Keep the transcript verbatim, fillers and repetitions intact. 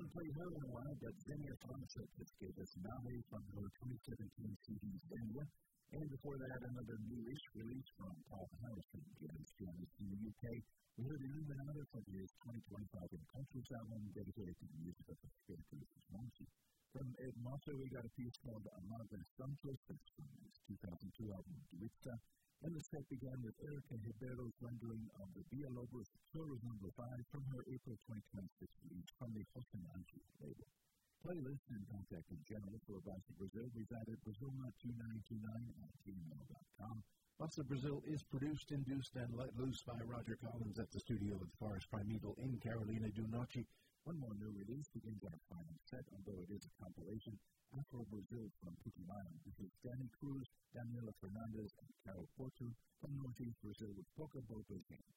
haven't played her in a while, but Xenia Kronchuk just gave us Nave from her twenty seventeen C D Xenia. And before that, another newish release from Paul Harrison, given pianist in the U K. We heard an Illuminata from his twenty twenty-five in Countries album dedicated to the music of the Spiritus Monty. From Ed Mosso, we got a piece called Amarga Santos, that's from his two thousand two album, Duitza. And the set began with Erica Ribero's rendering of the Villalobos Soros number five from her April twenty twenty-six release from the Hostin Angie label. Playlist and contact in general for Bossa Brazil reside at Brazilma two nine two nine at gmail dot com. Bossa Brazil is produced, induced, and let loose by Roger Collins at the studio of Forest Primeval in Carolina do Norte. One more new release begins our final set, although it is a compilation. Afro Brazil from Putumayo. This is Danny Cruz, Daniela Fernandez, and Carol Porto from Northeast Brazil with Poca Boca Games.